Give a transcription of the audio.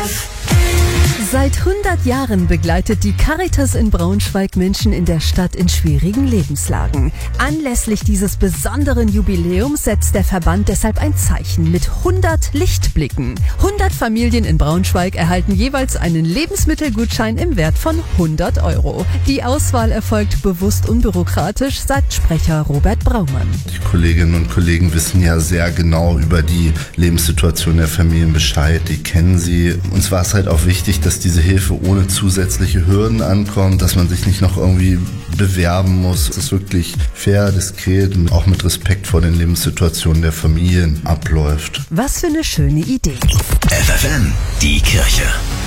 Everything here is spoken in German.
Seit 100 Jahren begleitet die Caritas in Braunschweig Menschen in der Stadt in schwierigen Lebenslagen. Anlässlich dieses besonderen Jubiläums setzt der Verband deshalb ein Zeichen mit 100 Lichtblicken. 100 Familien in Braunschweig erhalten jeweils einen Lebensmittelgutschein im Wert von 100 €. Die Auswahl erfolgt bewusst unbürokratisch, sagt Sprecher Robert Braumann. Die Kolleginnen und Kollegen wissen ja sehr genau über die Lebenssituation der Familien Bescheid, die kennen sie. Uns war es halt auch wichtig, dass diese Hilfe ohne zusätzliche Hürden ankommt, dass man sich nicht noch irgendwie bewerben muss. Es ist wirklich fair, diskret und auch mit Respekt vor den Lebenssituationen der Familien abläuft. Was für eine schöne Idee. FFN, die Kirche.